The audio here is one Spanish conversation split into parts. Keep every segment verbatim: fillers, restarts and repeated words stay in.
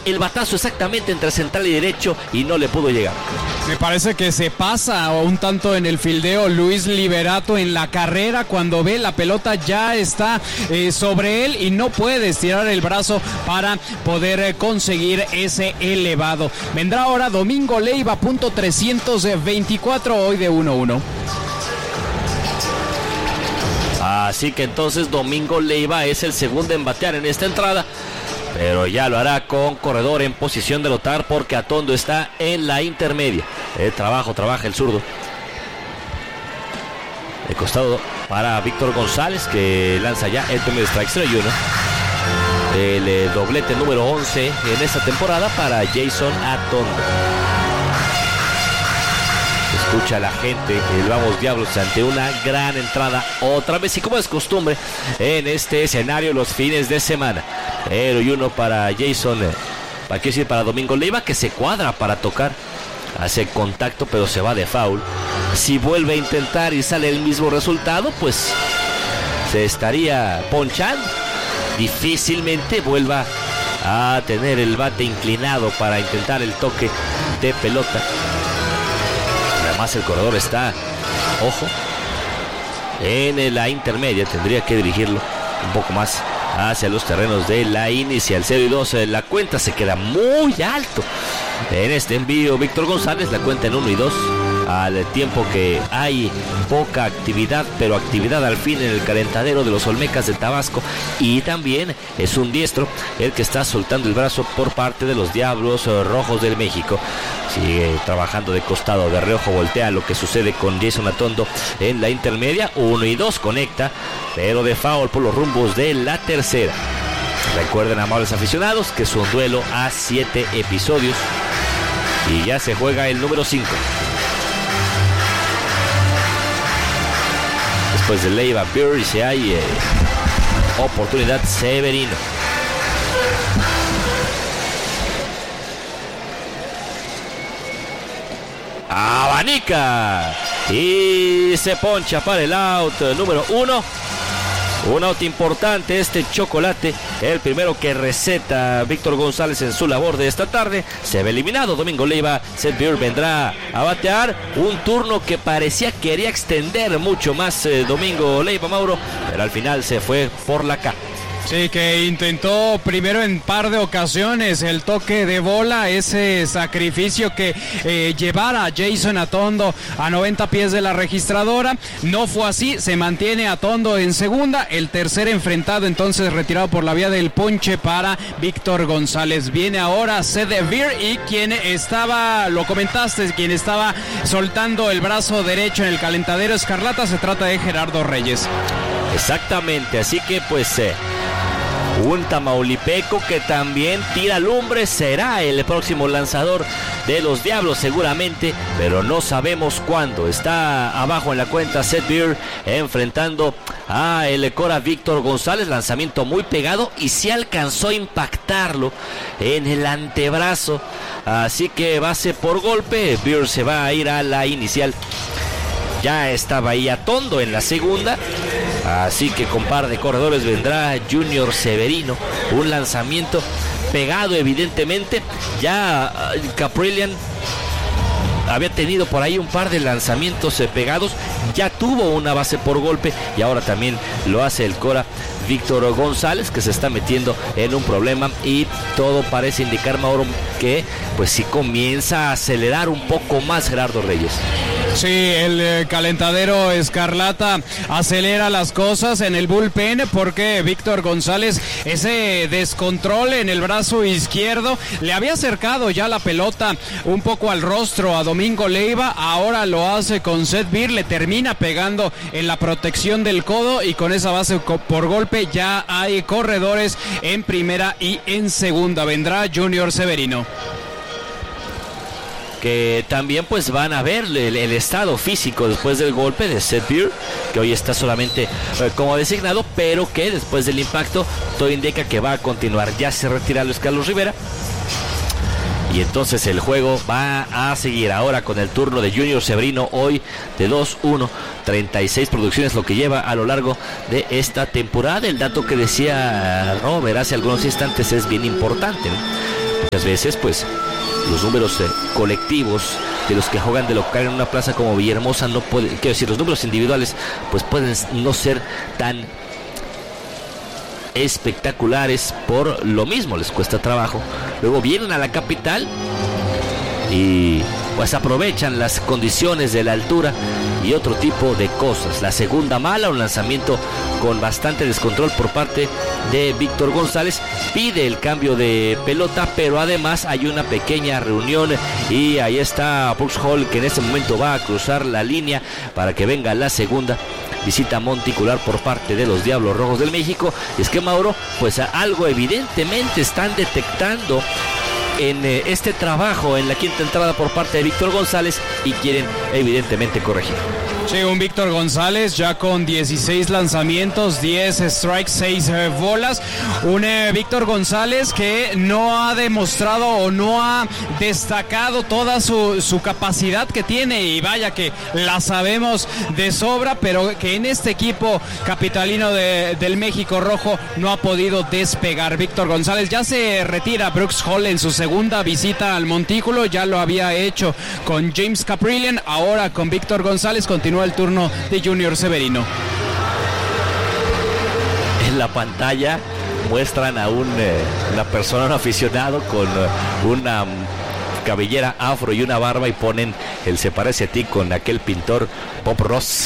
el batazo exactamente entre central y derecho y no le pudo llegar. Me parece que se pasa un tanto en el fildeo Luis Liberato en la carrera, cuando ve la pelota ya está eh, sobre él y no puede estirar el brazo para poder eh, conseguir ese elevado. Vendrá ahora Domingo Leiva, punto trescientos veinticuatro, hoy de uno uno. Así que entonces Domingo Leiva es el segundo en batear en esta entrada, pero ya lo hará con corredor en posición de lotar porque Atondo está en la intermedia. El trabajo, trabaja el zurdo. De costado para Víctor González, que lanza ya el primer strike, cero y uno. El eh, doblete número once en esta temporada para Jason Atondo. Escucha a la gente, el Vamos Diablos ante una gran entrada otra vez, y como es costumbre en este escenario los fines de semana. cero y uno para Jason, eh, para qué decir, para Domingo Leiva, que se cuadra para tocar, hace contacto pero se va de foul. Si vuelve a intentar y sale el mismo resultado, pues se estaría ponchando. Difícilmente vuelva a tener el bate inclinado para intentar el toque de pelota. Además el corredor está, ojo, en la intermedia, tendría que dirigirlo un poco más hacia los terrenos de la inicial. Cero y dos, la cuenta se queda muy alto en este envío Víctor González, la cuenta en uno y dos, al tiempo que hay poca actividad, pero actividad al fin en el calentadero de los Olmecas de Tabasco, y también es un diestro el que está soltando el brazo por parte de los Diablos Rojos del México. Sigue trabajando de costado, de reojo voltea lo que sucede con Jason Atondo en la intermedia. Uno y dos, conecta, pero de foul por los rumbos de la tercera. Recuerden, amables aficionados, que es un duelo a siete episodios y ya se juega el número cinco. Después de Leiva, Beer, si hay eh, oportunidad, Severino. Abanica y se poncha para el out número uno. Un out importante este Chocolate, el primero que receta Víctor González en su labor de esta tarde. Se ve eliminado Domingo Leiva. Seth Beer vendrá a batear un turno que parecía quería extender mucho más eh, Domingo Leiva, Mauro, pero al final se fue por la K. Sí, que intentó primero en par de ocasiones el toque de bola, ese sacrificio que eh, llevara a Jason Atondo a noventa pies de la registradora. No fue así, se mantiene Atondo en segunda. El tercer enfrentado entonces retirado por la vía del ponche para Víctor González. Viene ahora Seth Beer, y quien estaba, lo comentaste, quien estaba soltando el brazo derecho en el calentadero escarlata, se trata de Gerardo Reyes. Exactamente, así que pues eh, un tamaulipeco que también tira lumbre será el próximo lanzador de los Diablos seguramente, pero no sabemos cuándo. Está abajo en la cuenta Seth Beer enfrentando a el Cora Víctor González. Lanzamiento muy pegado y sí alcanzó a impactarlo en el antebrazo, así que base por golpe. Beer se va a ir a la inicial. Ya estaba ahí Atondo en la segunda, así que con par de corredores vendrá Junior Severino. Un lanzamiento pegado evidentemente. Ya uh, Caprillian había tenido por ahí un par de lanzamientos eh, pegados. Ya tuvo una base por golpe y ahora también lo hace el Cora Víctor González, que se está metiendo en un problema, y todo parece indicar, Mauro, que pues si comienza a acelerar un poco más Gerardo Reyes. Sí, el eh, calentadero escarlata acelera las cosas en el bullpen, porque Víctor González, ese descontrol en el brazo izquierdo, le había acercado ya la pelota un poco al rostro a Domingo Leiva. Ahora lo hace con Seth Beer, le termina pegando en la protección del codo, y con esa base por golpe ya hay corredores en primera y en segunda. Vendrá Junior Severino, que también pues van a ver el, el estado físico después del golpe de Seth Beer, que hoy está solamente eh, como designado, pero que después del impacto todo indica que va a continuar. Ya se retira Luis Carlos Rivera, y entonces el juego va a seguir ahora con el turno de Junior Severino, hoy de dos uno. treinta y seis producciones lo que lleva a lo largo de esta temporada. El dato que decía Robert hace algunos instantes es bien importante, ¿no? Muchas veces, pues, los números eh, colectivos de los que juegan de local en una plaza como Villahermosa no pueden, quiero decir, los números individuales, pues pueden no ser tan espectaculares por lo mismo, les cuesta trabajo. Luego vienen a la capital y pues aprovechan las condiciones de la altura y otro tipo de cosas. La segunda mala, un lanzamiento con bastante descontrol por parte de Víctor González, pide el cambio de pelota, pero además hay una pequeña reunión y ahí está Brooks Hall, que en este momento va a cruzar la línea para que venga la segunda visita monticular por parte de los Diablos Rojos del México. Y es que, Mauro, pues algo evidentemente están detectando en eh, este trabajo en la quinta entrada por parte de Víctor González y quieren evidentemente corregir. Sí, un Víctor González ya con dieciséis lanzamientos, diez strikes, seis eh, bolas. Un eh, Víctor González que no ha demostrado o no ha destacado toda su, su capacidad que tiene, y vaya que la sabemos de sobra, pero que en este equipo capitalino de, del México Rojo no ha podido despegar. Víctor González ya se retira. Brooks Hall en su segunda visita al montículo, ya lo había hecho con James Kaprielian, ahora con Víctor González. Continúa el turno de Junior Severino. En la pantalla muestran a un, eh, una persona, un aficionado con uh, una um, cabellera afro y una barba, y ponen el "se parece a ti" con aquel pintor Bob Ross.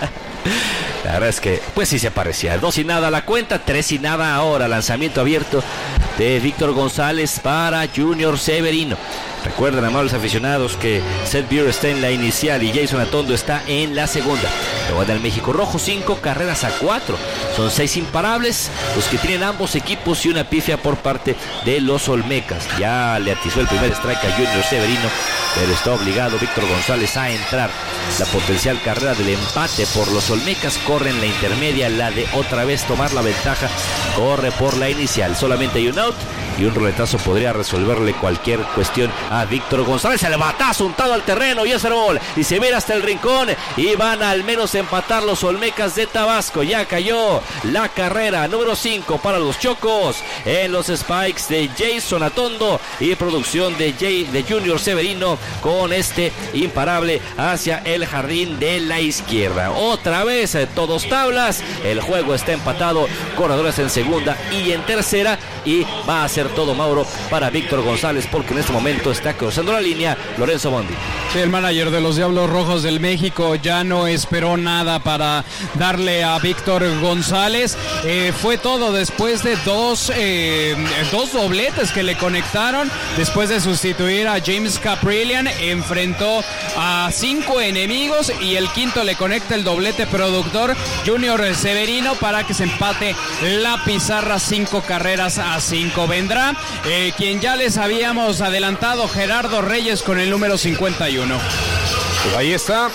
La verdad es que pues sí se parecía. Dos y nada la cuenta, tres y nada ahora. Lanzamiento abierto de Víctor González para Junior Severino. Recuerden, amables aficionados, que Seth Beer está en la inicial y Jason Atondo está en la segunda. Luego del México Rojo, cinco carreras a cuatro. Son seis imparables los que tienen ambos equipos y una pifia por parte de los Olmecas. Ya le atizó el primer strike a Junior Severino, pero está obligado Víctor González a entrar. La potencial carrera del empate por los Olmecas corre en la intermedia, la de otra vez tomar la ventaja corre por la inicial. Solamente hay un out y un roletazo podría resolverle cualquier cuestión a Víctor González. El batazo untado al terreno y es el gol, y se mira hasta el rincón y van a al menos empatar los Olmecas de Tabasco. Ya cayó la carrera número cinco para los Chocos en los spikes de Jason Atondo y producción de, Jay, de Junior Severino con este imparable hacia el jardín de la izquierda. Otra vez todos tablas, el juego está empatado, corredores en segunda y en tercera, y va a ser todo, Mauro, para Víctor González, porque en este momento está cruzando la línea Lorenzo Bondi. Sí, el manager de los Diablos Rojos del México ya no esperó nada para darle a Víctor González. Eh, fue todo después de dos, eh, dos dobletes que le conectaron. Después de sustituir a James Kaprielian, enfrentó a cinco enemigos y el quinto le conecta el doblete productor Junior Severino para que se empate la pizarra, cinco carreras a cinco. Vendrá eh, quien ya les habíamos adelantado, Gerardo Reyes, con el número cincuenta y uno. Pues ahí está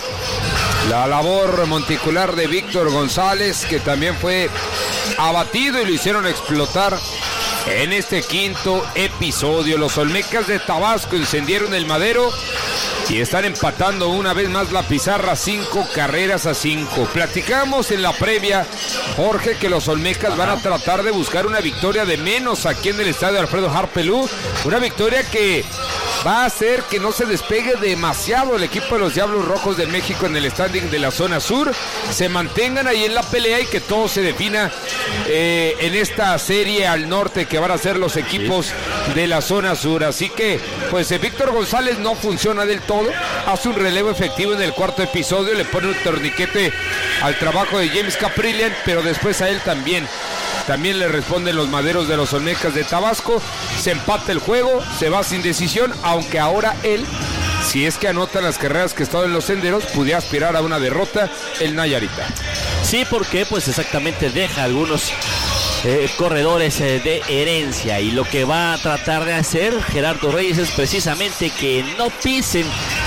la labor monticular de Víctor González, que también fue abatido y lo hicieron explotar en este quinto episodio. Los Olmecas de Tabasco encendieron el madero y están empatando una vez más la pizarra, cinco carreras a cinco. Platicamos en la previa, Jorge, que los Olmecas van a tratar de buscar una victoria de menos aquí en el estadio Alfredo Harpelú. Una victoria que va a hacer que no se despegue demasiado el equipo de los Diablos Rojos de México en el standing de la zona sur. Se mantengan ahí en la pelea y que todo se defina eh, en esta serie al norte, que van a ser los equipos de la zona sur. Así que, pues, eh, Víctor González no funciona del todo. Hace un relevo efectivo en el cuarto episodio, le pone un torniquete al trabajo de James Kaprielian, pero después a él también. También le responden los maderos de los Olmecas de Tabasco. Se empata el juego, se va sin decisión, aunque ahora él, si es que anota las carreras que estaban en los senderos, pudiera aspirar a una derrota el Nayarita. Sí, porque pues exactamente deja algunos eh, corredores eh, de herencia, y lo que va a tratar de hacer Gerardo Reyes es precisamente que no pisen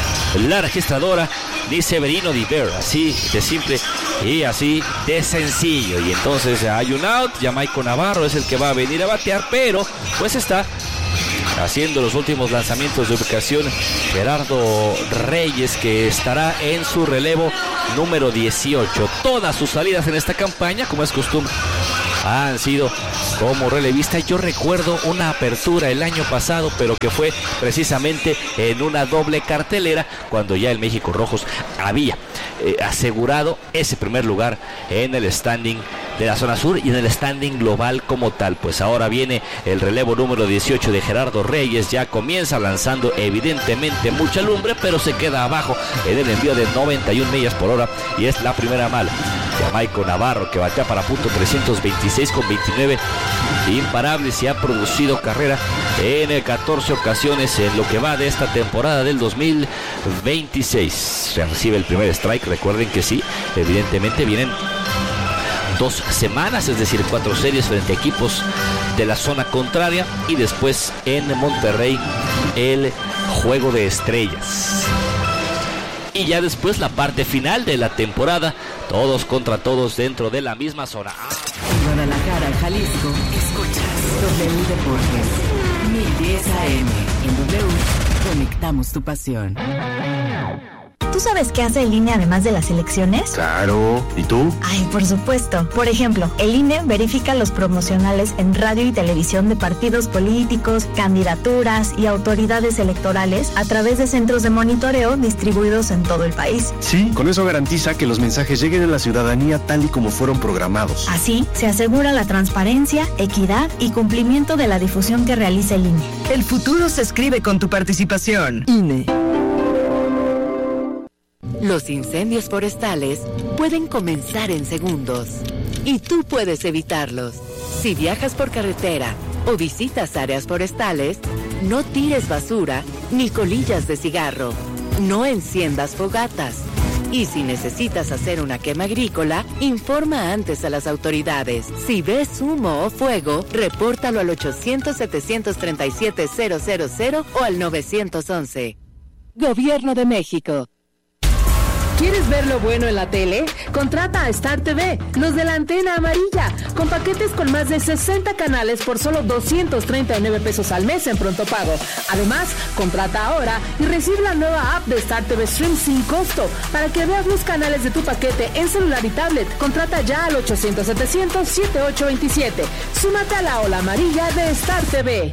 la registradora ni Severino ni Beer, así de simple y así de sencillo. Y entonces hay un out, Jamaico Navarro es el que va a venir a batear, pero pues está haciendo los últimos lanzamientos de ubicación Gerardo Reyes, que estará en su relevo número dieciocho. Todas sus salidas en esta campaña, como es costumbre, han sido como relevista. Yo recuerdo una apertura el año pasado, pero que fue precisamente en una doble cartelera, cuando ya el México Rojos había eh, asegurado ese primer lugar en el standing de la zona sur y en el standing global como tal. Pues ahora viene el relevo número dieciocho de Gerardo Reyes, ya comienza lanzando evidentemente mucha lumbre, pero se queda abajo en el envío de noventa y una millas por hora, y es la primera mala. Jamaico Navarro, que batea para punto trescientos veintiséis con veintinueve imparables y ha producido carrera en catorce ocasiones en lo que va de esta temporada del dos mil veintiséis. Se recibe el primer strike. Recuerden que sí, evidentemente vienen dos semanas, es decir, cuatro series frente a equipos de la zona contraria, y después en Monterrey el juego de estrellas. Y ya después la parte final de la temporada, todos contra todos dentro de la misma zona. En Guadalajara, Jalisco, escuchas W Deportes, mil diez A M. En W, conectamos tu pasión. ¿Tú sabes qué hace el I N E además de las elecciones? Claro, ¿y tú? Ay, por supuesto. Por ejemplo, el I N E verifica los promocionales en radio y televisión de partidos políticos, candidaturas y autoridades electorales a través de centros de monitoreo distribuidos en todo el país. Sí, con eso garantiza que los mensajes lleguen a la ciudadanía tal y como fueron programados. Así, se asegura la transparencia, equidad y cumplimiento de la difusión que realiza el I N E. El futuro se escribe con tu participación. I N E. Los incendios forestales pueden comenzar en segundos y tú puedes evitarlos. Si viajas por carretera o visitas áreas forestales, no tires basura ni colillas de cigarro. No enciendas fogatas. Y si necesitas hacer una quema agrícola, informa antes a las autoridades. Si ves humo o fuego, repórtalo al ochocientos, setecientos treinta y siete, cero cero cero o al nueve once. Gobierno de México. ¿Quieres ver lo bueno en la tele? Contrata a Star T V, los de la antena amarilla, con paquetes con más de sesenta canales por solo doscientos treinta y nueve pesos al mes en pronto pago. Además, contrata ahora y recibe la nueva app de Star T V Stream sin costo para que veas los canales de tu paquete en celular y tablet. Contrata ya al ochocientos, setecientos, setenta y ocho veintisiete. Súmate a la ola amarilla de Star T V.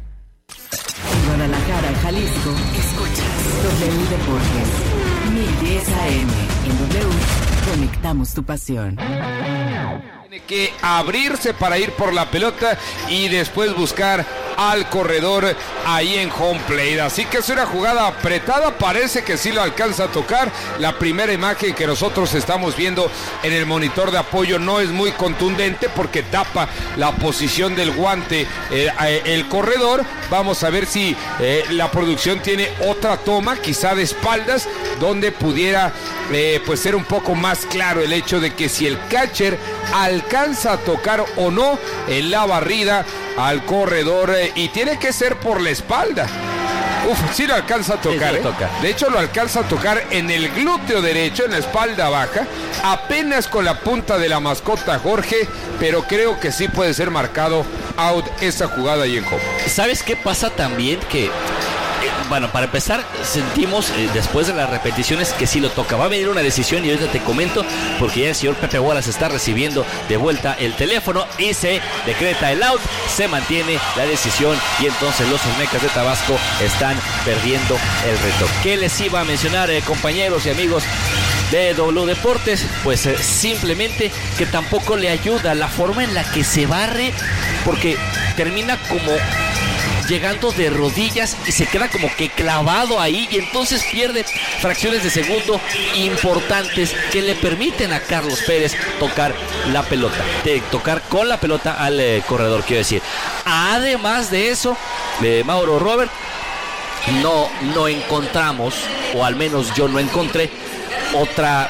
En Guadalajara, Jalisco, escuchas W Deportes. mil diez A M. En W, conectamos tu pasión. Tiene que abrirse para ir por la pelota y después buscar al corredor ahí en home plate. Así que es una jugada apretada, parece que sí lo alcanza a tocar. La primera imagen que nosotros estamos viendo en el monitor de apoyo no es muy contundente porque tapa la posición del guante eh, el corredor. Vamos a ver si eh, la producción tiene otra toma, quizá de espaldas, donde pudiera eh, pues ser un poco más claro el hecho de que si el catcher alcanza a tocar o no en la barrida al corredor, eh, y tiene que ser por la espalda. Uf, sí lo alcanza a tocar, sí, ¿eh? toca. De hecho lo alcanza a tocar en el glúteo derecho, en la espalda baja, apenas con la punta de la mascota Jorge, pero creo que sí puede ser marcado out esa jugada ahí en home. ¿Sabes qué pasa también? Que bueno, para empezar, sentimos eh, después de las repeticiones que sí lo toca. Va a venir una decisión y ahorita te comento, porque ya el señor Pepe Wallace está recibiendo de vuelta el teléfono y se decreta el out, se mantiene la decisión y entonces los Olmecas de Tabasco están perdiendo el reto. ¿Qué les iba a mencionar, eh, compañeros y amigos de W Deportes? Pues eh, simplemente que tampoco le ayuda la forma en la que se barre, porque termina como llegando de rodillas y se queda como que clavado ahí y entonces pierde fracciones de segundo importantes que le permiten a Carlos Pérez tocar la pelota, de tocar con la pelota al eh, corredor, quiero decir. Además de eso, de Mauro Robert, no, no encontramos, o al menos yo no encontré otra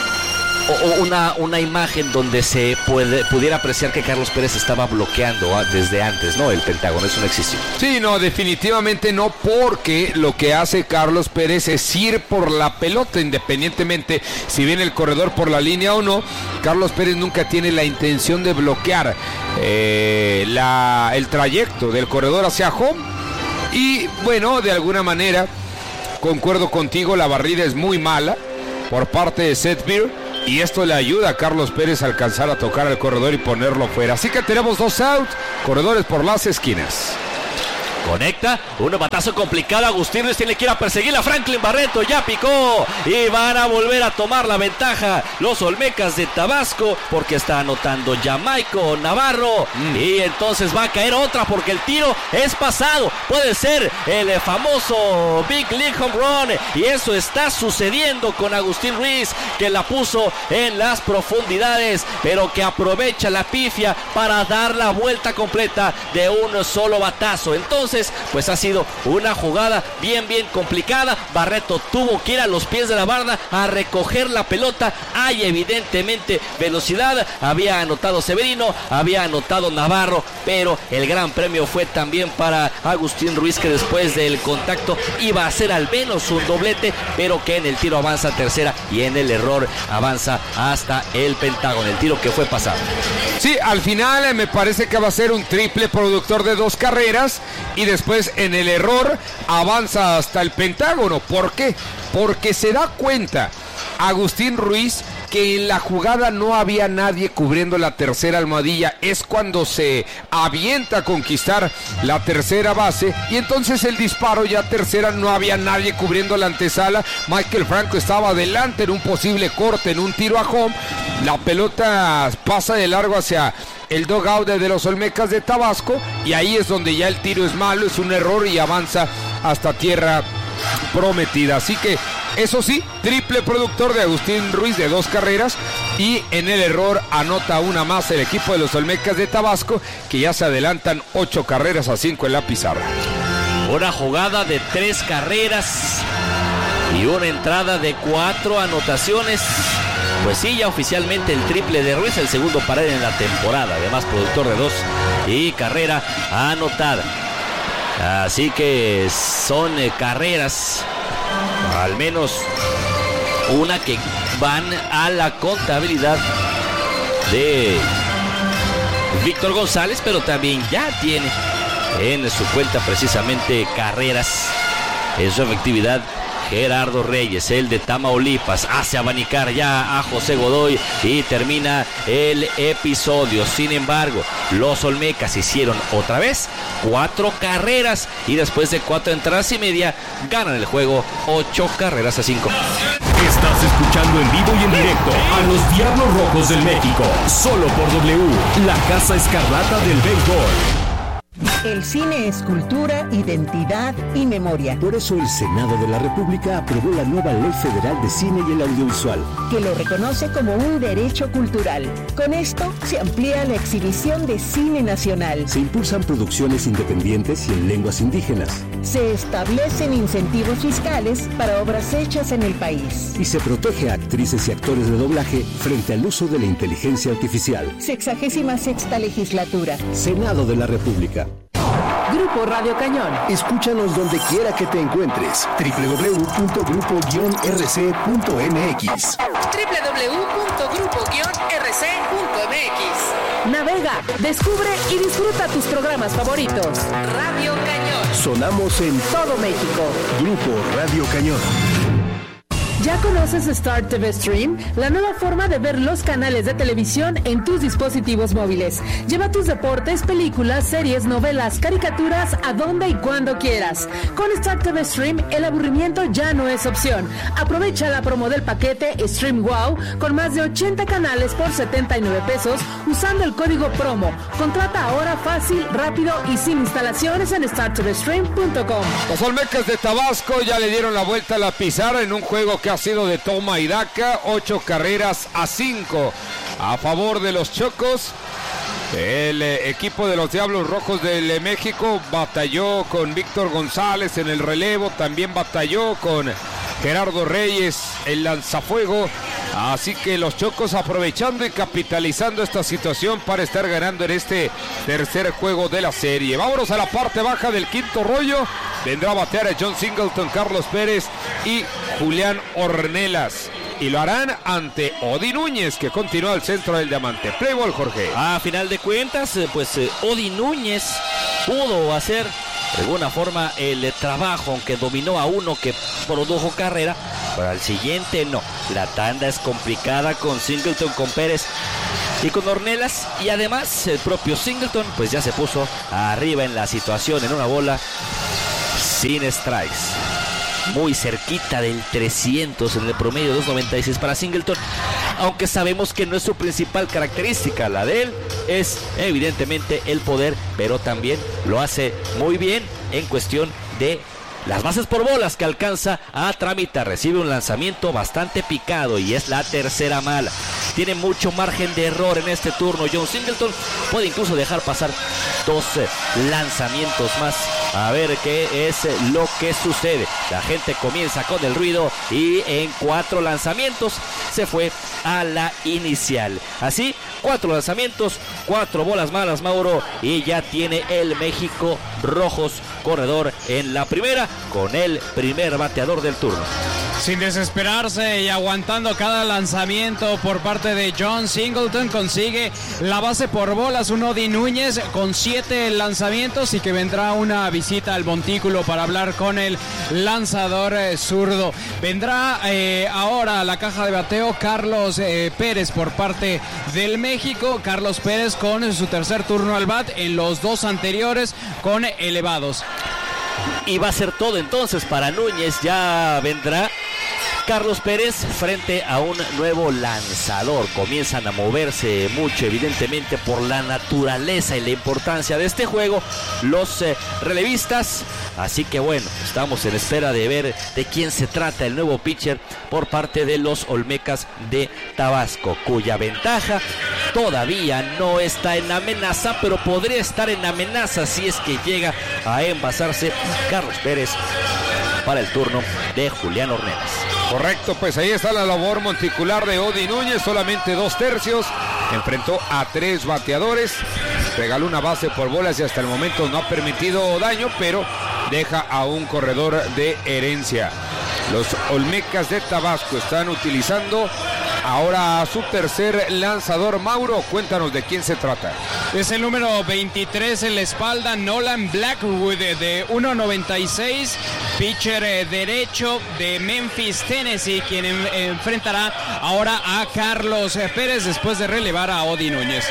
o una, una imagen donde se puede, pudiera apreciar que Carlos Pérez estaba bloqueando desde antes, ¿no? El Pentágono, eso no existió. Sí, no, definitivamente no, porque lo que hace Carlos Pérez es ir por la pelota, independientemente si viene el corredor por la línea o no. Carlos Pérez nunca tiene la intención de bloquear eh, la, el trayecto del corredor hacia home. Y bueno, de alguna manera, concuerdo contigo, la barrida es muy mala por parte de Seth Beer. y esto le ayuda a Carlos Pérez a alcanzar a tocar al corredor y ponerlo fuera. Así que tenemos dos out, corredores por las esquinas. Conecta, un batazo complicado. Agustín Ruiz tiene que ir a perseguir a Franklin Barreto. Ya picó y van a volver a tomar la ventaja los Olmecas de Tabasco, porque está anotando Jamaico Navarro. Mm. Y entonces va a caer otra porque el tiro es pasado. Puede ser el famoso Big League Home Run. Y eso está sucediendo con Agustín Ruiz, que la puso en las profundidades, pero que aprovecha la pifia para dar la vuelta completa de un solo batazo. Entonces pues ha sido una jugada bien bien complicada. Barreto tuvo que ir a los pies de la barda a recoger la pelota. Hay evidentemente velocidad. Había anotado Severino, había anotado Navarro, pero el gran premio fue también para Agustín Ruiz, que después del contacto iba a hacer al menos un doblete, pero que en el tiro avanza a tercera y en el error avanza hasta el Pentágono, el tiro que fue pasado. Sí, al final eh, me parece que va a ser un triple productor de dos carreras, y después en el error avanza hasta el Pentágono. ¿Por qué? Porque se da cuenta Agustín Ruiz que en la jugada no había nadie cubriendo la tercera almohadilla. Es cuando se avienta a conquistar la tercera base, y entonces el disparo ya tercera, no había nadie cubriendo la antesala. Michael Franco estaba adelante en un posible corte, en un tiro a home. La pelota pasa de largo hacia el dugout de los Olmecas de Tabasco, y ahí es donde ya el tiro es malo, es un error y avanza hasta tierra prometida. Así que eso sí, triple productor de Agustín Ruiz de dos carreras, y en el error anota una más el equipo de los Olmecas de Tabasco, que ya se adelantan ocho carreras a cinco en la pizarra. Una jugada de tres carreras y una entrada de cuatro anotaciones. Pues sí, ya oficialmente el triple de Ruiz, el segundo para él en la temporada, además productor de dos y carrera anotada. Así que son eh, carreras, al menos una, que van a la contabilidad de Víctor González, pero también ya tiene en su cuenta precisamente carreras en su efectividad Gerardo Reyes, el de Tamaulipas. Hace abanicar ya a José Godoy y termina el episodio. Sin embargo, los Olmecas hicieron otra vez cuatro carreras, y después de cuatro entradas y media ganan el juego ocho carreras a cinco. Estás escuchando en vivo y en directo a los Diablos Rojos del México, solo por W, la Casa Escarlata del Béisbol. El cine es cultura, identidad y memoria. Por eso el Senado de la República aprobó la nueva Ley Federal de Cine y el Audiovisual, que lo reconoce como un derecho cultural. Con esto se amplía la exhibición de cine nacional. Se impulsan producciones independientes y en lenguas indígenas. Se establecen incentivos fiscales para obras hechas en el país. Y se protege a actrices y actores de doblaje frente al uso de la inteligencia artificial. Sexagésima sexta legislatura. Senado de la República. Grupo Radio Cañón. Escúchanos donde quiera que te encuentres. doble u doble u doble u punto grupo guion r c punto m x. doble u doble u doble u punto grupo guion r c punto m x. Navega, descubre y disfruta tus programas favoritos. Radio Cañón. Sonamos en todo México. Grupo Radio Cañón. ¿Ya conoces Star T V Stream? La nueva forma de ver los canales de televisión en tus dispositivos móviles. Lleva tus deportes, películas, series, novelas, caricaturas a donde y cuando quieras. Con Star T V Stream, el aburrimiento ya no es opción. Aprovecha la promo del paquete Stream Wow con más de ochenta canales por setenta y nueve pesos usando el código promo. Contrata ahora fácil, rápido y sin instalaciones en star t v stream punto com. Los Olmecas de Tabasco ya le dieron la vuelta a la pizarra en un juego que ha sido de toma y daca, ocho carreras a cinco a favor de los Chocos. El eh, equipo de los Diablos Rojos del México batalló con Víctor González en el relevo, también batalló con Gerardo Reyes, el lanzafuego. Así que los Chocos aprovechando y capitalizando esta situación para estar ganando en este tercer juego de la serie. Vámonos a la parte baja del quinto rollo. Vendrá a batear a John Singleton, Carlos Pérez y Julián Ornelas. Y lo harán ante Odi Núñez, que continúa al centro del diamante. Play ball, Jorge. A final de cuentas, pues eh, Odi Núñez pudo hacer de alguna forma el trabajo, aunque dominó a uno que produjo carrera, Para el siguiente no. La tanda es complicada con Singleton, con Pérez y con Ornelas, y además el propio Singleton pues ya se puso arriba en la situación en una bola sin strikes. Muy cerquita del trescientos en el promedio, dos noventa y seis para Singleton, aunque sabemos que no es su principal característica. La de él es evidentemente el poder, pero también lo hace muy bien en cuestión de las bases por bolas que alcanza a tramitar. Recibe un lanzamiento bastante picado y es la tercera mala. Tiene mucho margen de error en este turno John Singleton. Puede incluso dejar pasar dos lanzamientos más. A ver qué es lo que sucede. La gente comienza con el ruido y en cuatro lanzamientos se fue a la inicial. Así, cuatro lanzamientos, cuatro bolas malas, Mauro, y ya tiene el México Rojos corredor en la primera con el primer bateador del turno. Sin desesperarse y aguantando cada lanzamiento por parte de John Singleton, consigue la base por bolas un Odi Núñez con siete lanzamientos, y que vendrá una visita al montículo para hablar con el lanzador eh, zurdo. Vendrá eh, ahora a la caja de bateo Carlos eh, Pérez por parte del México. Carlos Pérez con su tercer turno al bat, en los dos anteriores con elevados. Y va a ser todo entonces para Núñez. Ya vendrá Carlos Pérez frente a un nuevo lanzador. Comienzan a moverse mucho, evidentemente, por la naturaleza y la importancia de este juego los eh, relevistas. Así que bueno, estamos en espera de ver de quién se trata el nuevo pitcher por parte de los Olmecas de Tabasco, cuya ventaja todavía no está en amenaza, pero podría estar en amenaza si es que llega a envasarse Carlos Pérez para el turno de Julián Ornelas. Correcto, pues ahí está la labor monticular de Odi Núñez, solamente dos tercios, enfrentó a tres bateadores, regaló una base por bolas y hasta el momento no ha permitido daño, pero deja a un corredor de herencia. Los Olmecas de Tabasco están utilizando ahora a su tercer lanzador. Mauro, cuéntanos de quién se trata. Es el número veintitrés en la espalda, Nolan Blackwood, de uno noventa y seis, pitcher eh, derecho de Memphis, Tennessee, quien en, enfrentará ahora a Carlos Pérez después de relevar a Odi Núñez.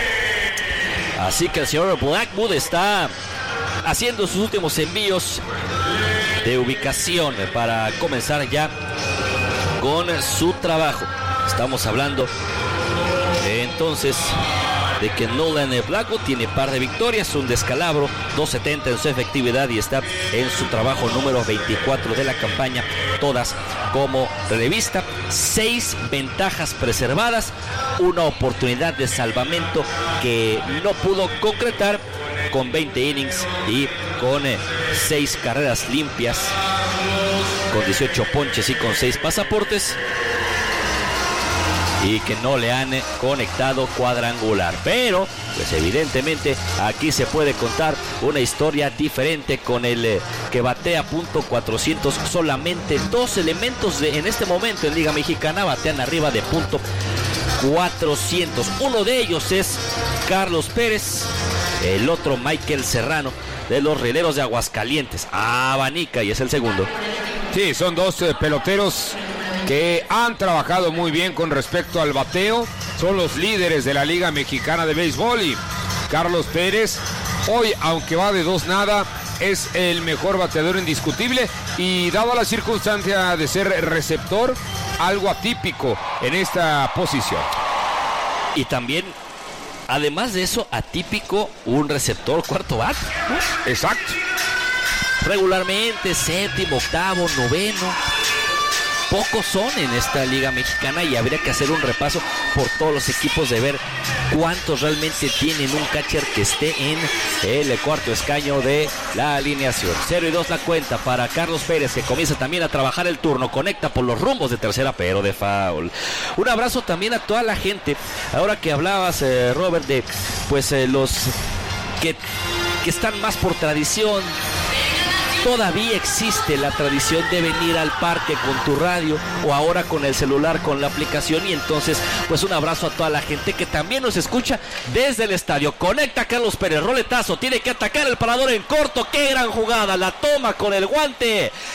Así que el señor Blackwood está haciendo sus últimos envíos de ubicación para comenzar ya con su trabajo. Estamos hablando eh, entonces de que Nolan Blackwood tiene par de victorias, un descalabro, dos setenta en su efectividad y está en su trabajo número veinticuatro de la campaña, todas como relevista, seis ventajas preservadas, una oportunidad de salvamento que no pudo concretar con veinte innings y con eh, seis carreras limpias, con dieciocho ponches y con seis pasaportes, y que no le han conectado cuadrangular. Pero, pues evidentemente, aquí se puede contar una historia diferente con el eh, que batea punto cuatrocientos. Solamente dos elementos de, en este momento en Liga Mexicana batean arriba de punto cuatrocientos. Uno de ellos es Carlos Pérez, el otro Michael Serrano, de los Rieleros de Aguascalientes. Abanica y es el segundo. Sí, son dos eh, peloteros que han trabajado muy bien con respecto al bateo. Son los líderes de la Liga Mexicana de Béisbol, y Carlos Pérez hoy, aunque va de dos nada, es el mejor bateador indiscutible, y dada la circunstancia de ser receptor, algo atípico en esta posición. Y también, además de eso, atípico un receptor cuarto bat. Exacto. Regularmente séptimo, octavo, noveno. Pocos son en esta Liga Mexicana, y habría que hacer un repaso por todos los equipos de ver cuántos realmente tienen un catcher que esté en el cuarto escaño de la alineación. cero y dos la cuenta para Carlos Pérez, que comienza también a trabajar el turno, conecta por los rumbos de tercera, pero de foul. Un abrazo también a toda la gente. Ahora que hablabas, eh, Robert, de pues eh, los que, que están más por tradición. Todavía existe la tradición de venir al parque con tu radio, o ahora con el celular, con la aplicación, y entonces pues un abrazo a toda la gente que también nos escucha desde el estadio. Conecta Carlos Pérez, roletazo, tiene que atacar el parador en corto. Qué gran jugada, la toma con el guante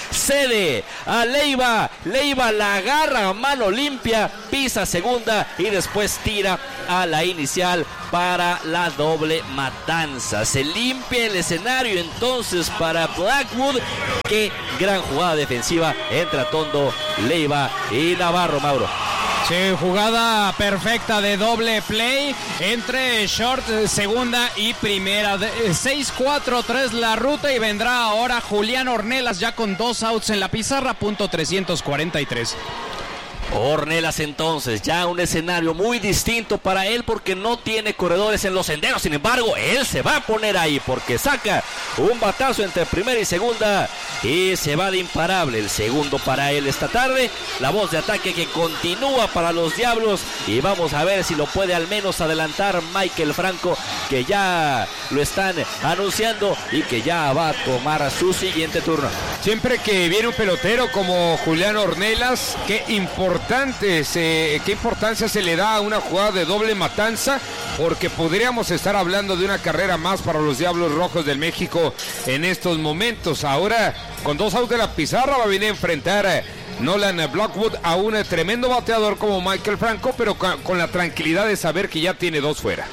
cede a Leiva, Leiva la agarra a mano limpia, pisa segunda y después tira a la inicial para la doble matanza. Se limpia el escenario entonces para Blackwood. Qué gran jugada defensiva entre Atondo, Leiva y Navarro, Mauro. Sí, jugada perfecta de doble play entre short, segunda y primera. seis cuatro tres la ruta y vendrá ahora Julián Ornelas ya con dos outs en la pizarra, punto trescientos cuarenta y tres. Ornelas entonces, ya un escenario muy distinto para él porque no tiene corredores en los senderos. Sin embargo, él se va a poner ahí porque saca un batazo entre primera y segunda y se va de imparable. El segundo para él esta tarde. La voz de ataque que continúa para los Diablos y vamos a ver si lo puede al menos adelantar Michael Franco, que ya lo están anunciando y que ya va a tomar su siguiente turno. Siempre que viene un pelotero como Julián Ornelas, qué importante Se, qué importancia se le da a una jugada de doble matanza, porque podríamos estar hablando de una carrera más para los Diablos Rojos del México en estos momentos. Ahora, con dos outs de la pizarra, va a venir a enfrentar a Nolan Blackwood a un tremendo bateador como Michael Franco, pero con, con la tranquilidad de saber que ya tiene dos fuera.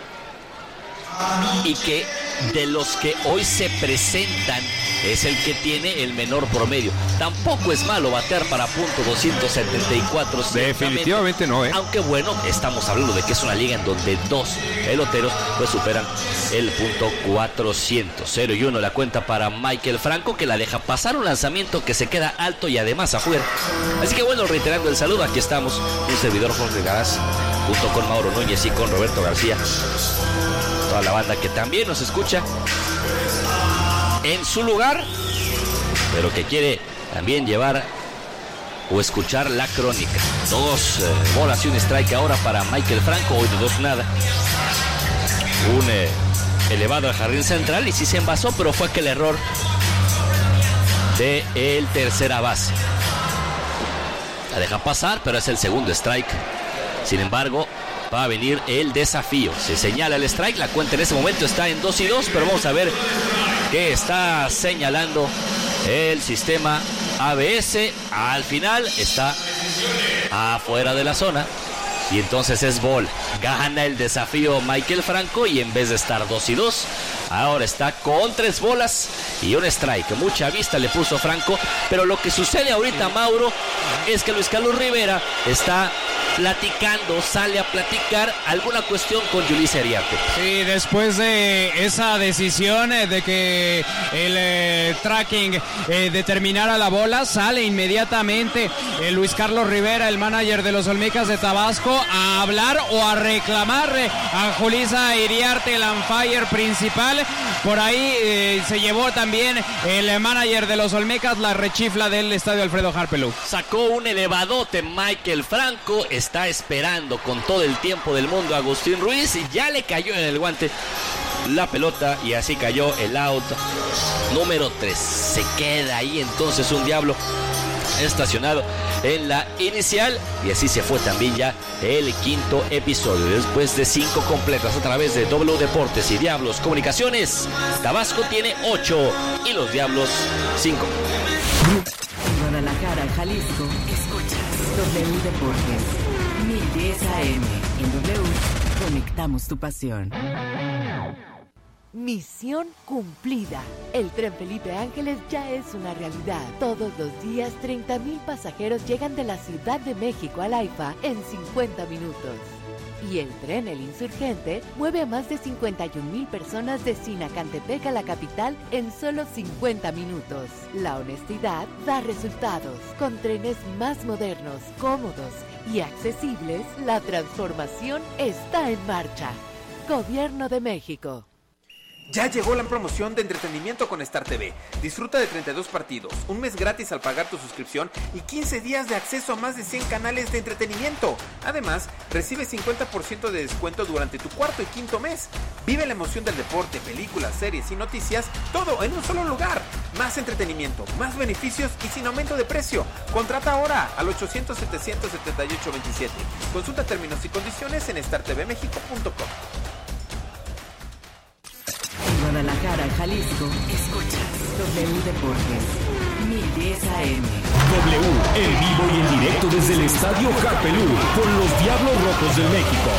Y que de los que hoy se presentan es el que tiene el menor promedio. Tampoco es malo batear para punto doscientos setenta y cuatro. Definitivamente no, ¿eh? Aunque bueno, estamos hablando de que es una liga en donde dos peloteros pues superan el punto cuatrocientos. cero y uno la cuenta para Michael Franco, que la deja pasar, un lanzamiento que se queda alto y además afuera. Así que bueno, reiterando el saludo, aquí estamos, un servidor Jorge Garaz, junto con Mauro Núñez y con Roberto García. Toda la banda que también nos escucha en su lugar, pero que quiere también llevar o escuchar la crónica. Dos eh, bolas y un strike ahora para Michael Franco, hoy de dos nada. Un eh, elevado al jardín central y sí se envasó, pero fue aquel error de el tercera base. La deja pasar, pero es el segundo strike. Sin embargo, va a venir el desafío. Se señala el strike, la cuenta en ese momento está en dos y dos, pero vamos a ver qué está señalando el sistema A B S. Al final está afuera de la zona y entonces es ball. Gana el desafío Michael Franco y en vez de estar dos y dos, ahora está con tres bolas y un strike. Mucha vista le puso Franco, pero lo que sucede ahorita, Mauro, es que Luis Carlos Rivera está platicando, sale a platicar alguna cuestión con Yulisa Ariarte. Sí, después de esa decisión eh, de que el eh, tracking eh, determinara la bola, sale inmediatamente eh, Luis Carlos Rivera, el manager de los Olmecas de Tabasco, a hablar o a reclamar eh, a Yulisa Iriarte, el umpire principal. Por ahí eh, se llevó también el manager de los Olmecas la rechifla del estadio Alfredo Harpelú. Sacó un elevadote Michael Franco, está esperando con todo el tiempo del mundo a Agustín Ruiz y ya le cayó en el guante la pelota y así cayó el out número tres. Se queda ahí entonces un Diablo estacionado en la inicial y así se fue también ya el quinto episodio. Después de cinco completas a través de W Deportes y Diablos Comunicaciones, Tabasco tiene ocho y los Diablos cinco. En Guadalajara, Jalisco, escuchas W Deportes mil diez A M. En W conectamos tu pasión. Misión cumplida. El tren Felipe Ángeles ya es una realidad. Todos los días treinta mil pasajeros llegan de la Ciudad de México al AIFA en cincuenta minutos. Y el tren El Insurgente mueve a más de cincuenta y un mil personas de Sinacantepec a la capital en solo cincuenta minutos. La honestidad da resultados. Con trenes más modernos, cómodos y accesibles, la transformación está en marcha. Gobierno de México. Ya llegó la promoción de entretenimiento con Star T V. Disfruta de treinta y dos partidos, un mes gratis al pagar tu suscripción y quince días de acceso a más de cien canales de entretenimiento. Además, recibe cincuenta por ciento de descuento durante tu cuarto y quinto mes. Vive la emoción del deporte, películas, series y noticias, todo en un solo lugar. Más entretenimiento, más beneficios y sin aumento de precio. Contrata ahora al ochocientos, setecientos setenta y ocho veintisiete. Consulta términos y condiciones en star t v mexico punto com. Guadalajara, Jalisco, escuchas W Deportes mil diez A M. W, en vivo y en directo desde el Estadio Capelú, con los Diablos Rojos del México.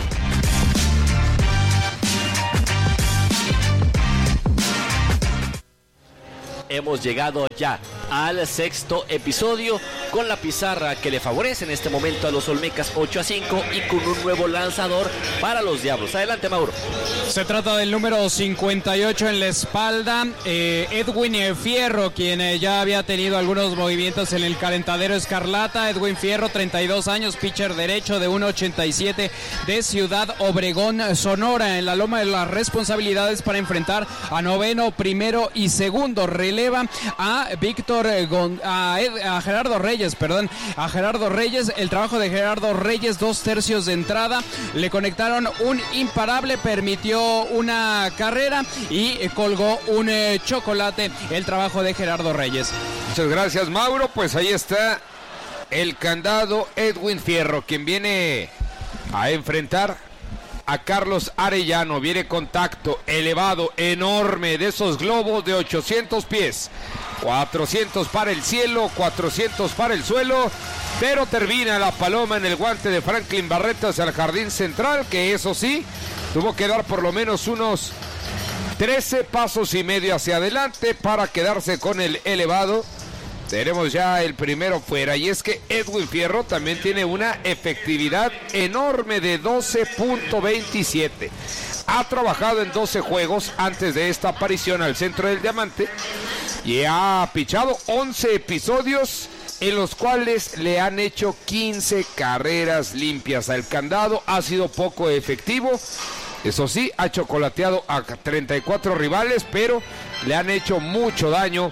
Hemos llegado ya al sexto episodio con la pizarra que le favorece en este momento a los Olmecas ocho a cinco y con un nuevo lanzador para los Diablos. Adelante, Mauro. Se trata del número cincuenta y ocho en la espalda, eh, Edwin Fierro, quien eh, ya había tenido algunos movimientos en el calentadero escarlata. Edwin Fierro, treinta y dos años, pitcher derecho de uno ochenta y siete de Ciudad Obregón, Sonora, en la loma de las responsabilidades para enfrentar a noveno, primero y segundo. Releva a Víctor Gon- a, Ed- a Gerardo Reyes, perdón, a Gerardo Reyes. El trabajo de Gerardo Reyes, dos tercios de entrada, le conectaron un imparable, permitió una carrera y colgó un eh, chocolate. El trabajo de Gerardo Reyes. Muchas gracias, Mauro. Pues ahí está el candado Edwin Fierro, quien viene a enfrentar a Carlos Arellano. Viene contacto elevado, enorme, de esos globos de ochocientos pies, cuatrocientos para el cielo, cuatrocientos para el suelo, pero termina la paloma en el guante de Franklin Barreto hacia el jardín central, que eso sí, tuvo que dar por lo menos unos trece pasos y medio hacia adelante para quedarse con el elevado. Tenemos ya el primero fuera, y es que Edwin Fierro también tiene una efectividad enorme de doce punto veintisiete. Ha trabajado en doce juegos antes de esta aparición al centro del diamante y ha pichado once episodios en los cuales le han hecho quince carreras limpias. El candado ha sido poco efectivo. Eso sí, ha chocolateado a treinta y cuatro rivales, pero le han hecho mucho daño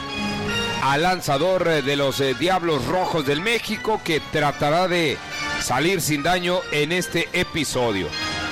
al lanzador de los eh, Diablos Rojos del México, que tratará de salir sin daño en este episodio.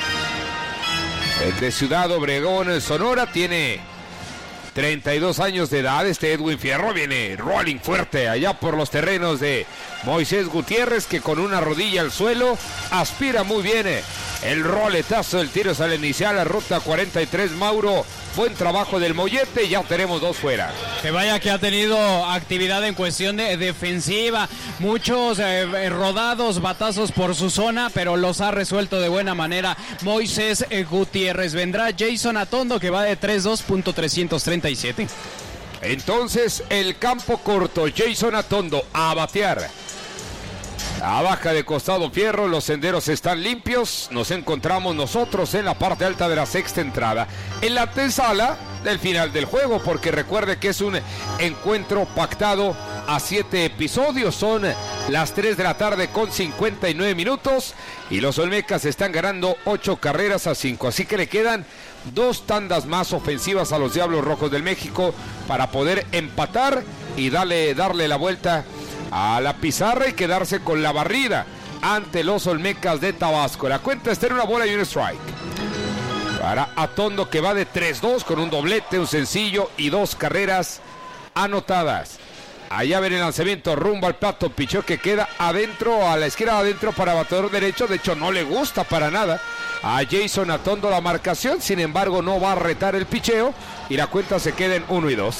El de Ciudad Obregón, Sonora, tiene treinta y dos años de edad. Este Edwin Fierro viene rolling fuerte allá por los terrenos de Moisés Gutiérrez, que con una rodilla al suelo aspira muy bien el roletazo. El tiro sale inicial a ruta cuarenta y tres, Mauro. Buen trabajo del Mollete, ya tenemos dos fuera. Que vaya que ha tenido actividad en cuestión de defensiva, muchos eh, rodados, batazos por su zona, pero los ha resuelto de buena manera Moisés eh, Gutiérrez. Vendrá Jason Atondo, que va de tres dos punto trescientos treinta y siete. Entonces el campo corto, Jason Atondo a batear. A baja de costado Fierro, los senderos están limpios. Nos encontramos nosotros en la parte alta de la sexta entrada, en la antesala del final del juego, porque recuerde que es un encuentro pactado a siete episodios. Son las tres de la tarde con cincuenta y nueve minutos y los Olmecas están ganando ocho carreras a cinco, así que le quedan dos tandas más ofensivas a los Diablos Rojos del México para poder empatar y darle, darle la vuelta a la pizarra y quedarse con la barrida ante los Olmecas de Tabasco. La cuenta está en una bola y un strike para Atondo, que va de tres dos con un doblete, un sencillo y dos carreras anotadas. Allá ven el lanzamiento rumbo al plato, pichó que queda adentro, a la izquierda adentro para bateador derecho. De hecho no le gusta para nada a Jason Atondo la marcación, sin embargo no va a retar el picheo y la cuenta se queda en uno y dos.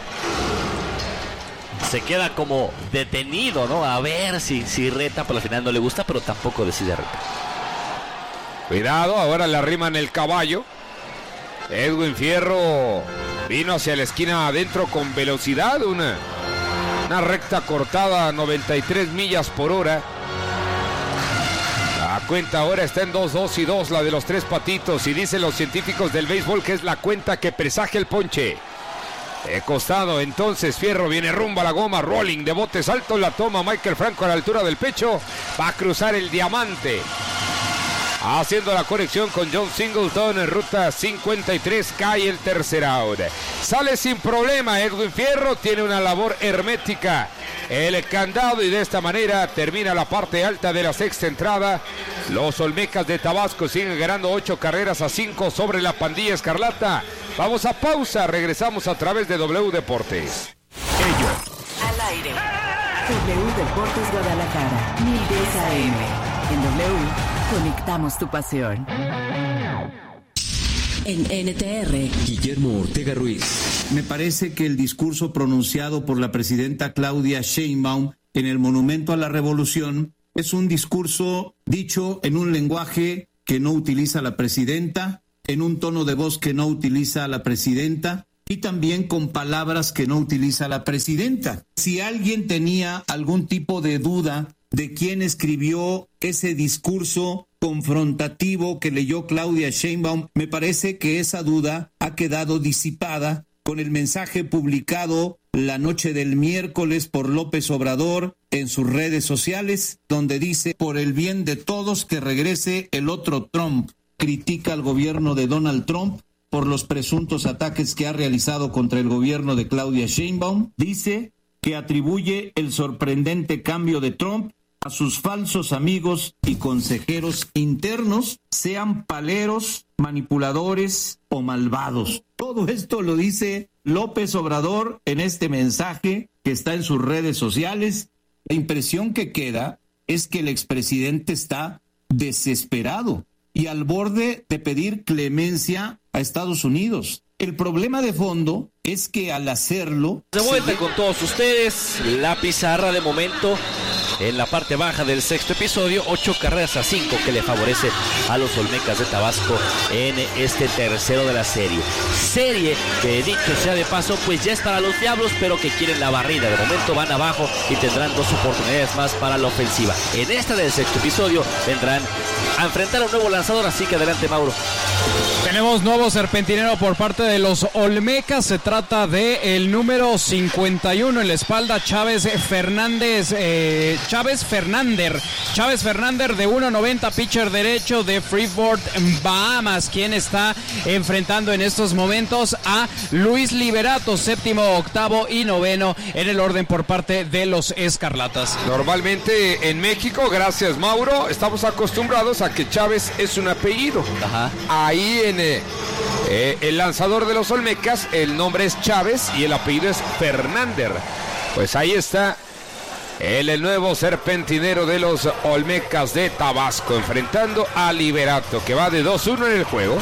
Se queda como detenido, ¿no? A ver si, si reta, pero al final no le gusta, pero tampoco decide retar. Cuidado, ahora le arriman el caballo. Edwin Fierro vino hacia la esquina adentro con velocidad, una, una recta cortada a noventa y tres millas por hora. La cuenta ahora está en dos dos y dos, la de los tres patitos, y dicen los científicos del béisbol que es la cuenta que presagia el ponche. De costado, entonces Fierro viene rumbo a la goma, rolling de botes altos, la toma Michael Franco a la altura del pecho, va a cruzar el diamante, haciendo la conexión con John Singleton en ruta cincuenta y tres, cae el tercer out. Sale sin problema Edwin Fierro, tiene una labor hermética el candado y de esta manera termina la parte alta de la sexta entrada. Los Olmecas de Tabasco siguen ganando ocho carreras a cinco sobre la pandilla escarlata. Vamos a pausa, regresamos a través de W Deportes. Ellos. Al aire. W Deportes Guadalajara, mil diez A M. En W, conectamos tu pasión. En N T R, Guillermo Ortega Ruiz. Me parece que el discurso pronunciado por la presidenta Claudia Sheinbaum en el Monumento a la Revolución es un discurso dicho en un lenguaje que no utiliza la presidenta, en un tono de voz que no utiliza la presidenta y también con palabras que no utiliza la presidenta. Si alguien tenía algún tipo de duda de quién escribió ese discurso confrontativo que leyó Claudia Sheinbaum, me parece que esa duda ha quedado disipada con el mensaje publicado la noche del miércoles por López Obrador en sus redes sociales, donde dice: por el bien de todos que regrese el otro Trump. Critica al gobierno de Donald Trump por los presuntos ataques que ha realizado contra el gobierno de Claudia Sheinbaum. Dice que atribuye el sorprendente cambio de Trump a sus falsos amigos y consejeros internos, sean paleros, manipuladores o malvados. Todo esto lo dice López Obrador en este mensaje que está en sus redes sociales. La impresión que queda es que el expresidente está desesperado y al borde de pedir clemencia a Estados Unidos. El problema de fondo es que al hacerlo... De vuelta con todos ustedes, la pizarra de momento en la parte baja del sexto episodio, ocho carreras a cinco que le favorece a los Olmecas de Tabasco en este tercero de la serie. Serie que, dicho sea de paso, pues ya es para los Diablos, pero que quieren la barrida. De momento van abajo y tendrán dos oportunidades más para la ofensiva. En esta del sexto episodio vendrán a enfrentar a un nuevo lanzador, así que adelante, Mauro. Tenemos nuevo serpentinero por parte de los Olmecas. Se trata de el número cincuenta y uno en la espalda, Chávez Fernández, eh, Chávez Fernández, Chávez Fernández de uno noventa, pitcher derecho de Freeport, Bahamas, quien está enfrentando en estos momentos a Luis Liberato, séptimo, octavo y noveno en el orden por parte de los Escarlatas. Normalmente en México, gracias Mauro, estamos acostumbrados a que Chávez es un apellido. Ajá. Ahí en eh, eh, el lanzador de los Olmecas, el nombre es Chávez y el apellido es Fernández. Pues ahí está el, el nuevo serpentinero de los Olmecas de Tabasco, enfrentando a Liberato, que va de dos uno en el juego.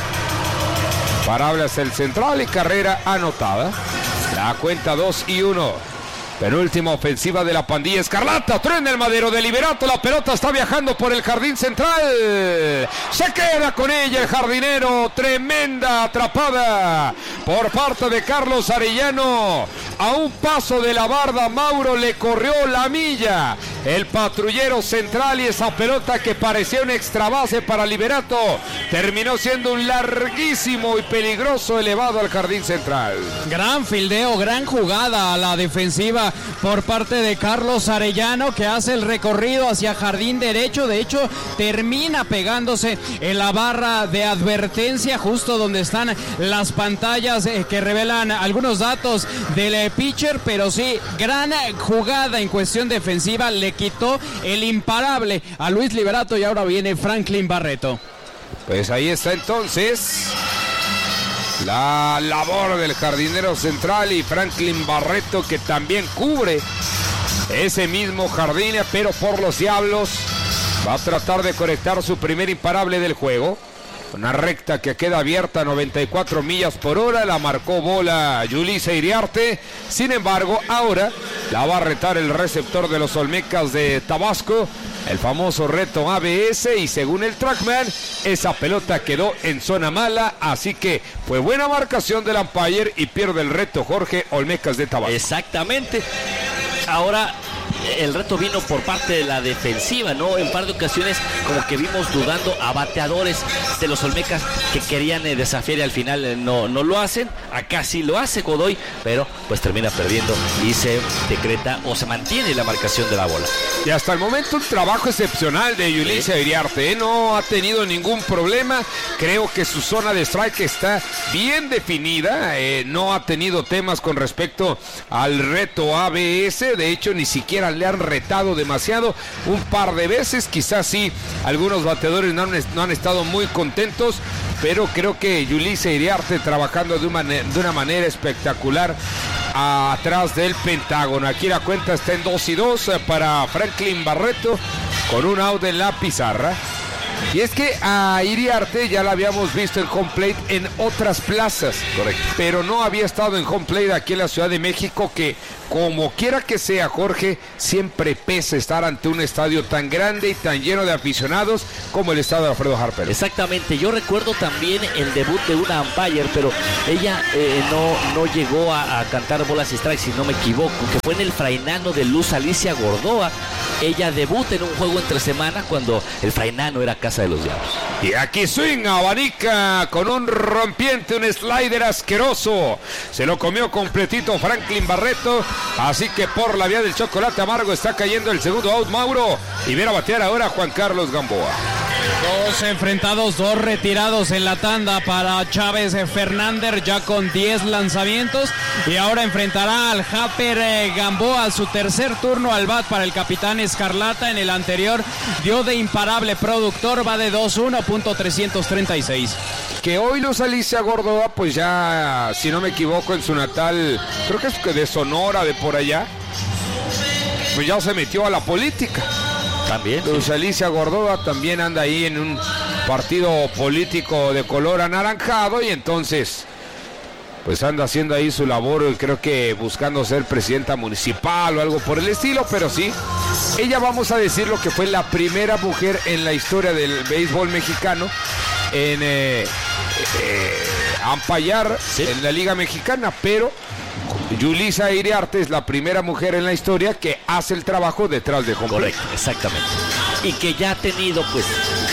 Parables el central y carrera anotada. La cuenta dos y uno. Penúltima ofensiva de la pandilla Escarlata. Truena el madero de Liberato. La pelota está viajando por el jardín central. Se queda con ella el jardinero. Tremenda atrapada por parte de Carlos Arellano. A un paso de la barda, Mauro le corrió la milla el patrullero central, y esa pelota que parecía un extra base para Liberato terminó siendo un larguísimo y peligroso elevado al jardín central. Gran fildeo, gran jugada a la defensiva por parte de Carlos Arellano, que hace el recorrido hacia jardín derecho. De hecho, termina pegándose en la barra de advertencia, justo donde están las pantallas eh, que revelan algunos datos del eh, pitcher. Pero sí, gran jugada en cuestión defensiva. Le quitó el imparable a Luis Liberato y ahora viene Franklin Barreto. Pues ahí está entonces la labor del jardinero central y Franklin Barreto, que también cubre ese mismo jardín, pero por los Diablos va a tratar de conectar su primer imparable del juego. Una recta que queda abierta a noventa y cuatro millas por hora. La marcó bola Yulisa Iriarte. Sin embargo, ahora la va a retar el receptor de los Olmecas de Tabasco, el famoso reto A B S, y según el Trackman, esa pelota quedó en zona mala, así que fue buena marcación del umpire y pierde el reto Jorge Olmecas de Tabasco. Exactamente. Ahora el reto vino por parte de la defensiva, ¿no? En un par de ocasiones como que vimos dudando a bateadores de los Olmecas que querían eh, desafiar, y al final eh, no, no lo hacen. Acá sí lo hace Godoy, pero pues termina perdiendo y se decreta o se mantiene la marcación de la bola. Y hasta el momento un trabajo excepcional de Yulisa ¿Sí? Iriarte, ¿eh? No ha tenido ningún problema. Creo que su zona de strike está bien definida, eh, no ha tenido temas con respecto al reto A B S. De hecho, ni siquiera le han retado demasiado, un par de veces. Quizás sí, algunos bateadores no han, no han estado muy contentos, pero creo que Yulisa Iriarte trabajando de una, de una manera espectacular atrás del Pentágono. Aquí la cuenta está en dos y dos para Franklin Barreto, con un out en la pizarra. Y es que a Iriarte ya la habíamos visto en home plate en otras plazas. Correcto. Pero no había estado en home plate aquí en la Ciudad de México, que como quiera que sea, Jorge, siempre pesa estar ante un estadio tan grande y tan lleno de aficionados como el estadio de Alfredo Harper. Exactamente, yo recuerdo también el debut de una umpire, pero ella eh, no, no llegó a, a cantar bolas y strikes, si no me equivoco, que fue en el Frainano de Luz Alicia Gordoa. Ella debuta en un juego entre semana cuando el Frainano era Casa de los Diablos. Y aquí swing, abanica con un rompiente, un slider asqueroso. Se lo comió completito Franklin Barreto. Así que por la vía del chocolate amargo está cayendo el segundo out, Mauro. Y viene a batear ahora Juan Carlos Gamboa. Dos enfrentados, dos retirados en la tanda para Chávez Fernández, ya con diez lanzamientos. Y ahora enfrentará al Japper eh, Gamboa, su tercer turno al bat para el capitán Escarlata. En el anterior dio de imparable productor, va de dos uno, punto trescientos treinta y seis. Que hoy Luz Alicia Gordoa, pues ya, si no me equivoco, en su natal, creo que es que de Sonora, de por allá, pues ya se metió a la política. También. Luz sí. Alicia Gordoa también anda ahí en un partido político de color anaranjado y entonces pues anda haciendo ahí su labor, creo que buscando ser presidenta municipal o algo por el estilo, pero sí, ella, vamos a decir lo que fue la primera mujer en la historia del béisbol mexicano en eh, eh, ampallar sí. en la Liga Mexicana, pero Yulisa Iriarte es la primera mujer en la historia que hace el trabajo detrás de home plate. Correcto, exactamente. Y que ya ha tenido pues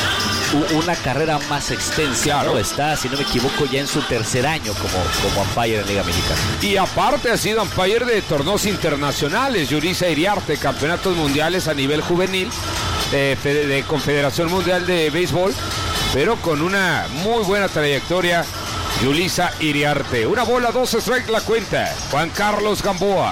una carrera más extensa, claro. ¿no? Está, si no me equivoco, ya en su tercer año como, como umpire en Liga Mexicana. Y aparte ha sido umpire de torneos internacionales. Yulisa Iriarte, campeonatos mundiales a nivel juvenil de, de Confederación Mundial de Béisbol, pero con una muy buena trayectoria. Yulisa Iriarte. Una bola, dos strikes la cuenta. Juan Carlos Gamboa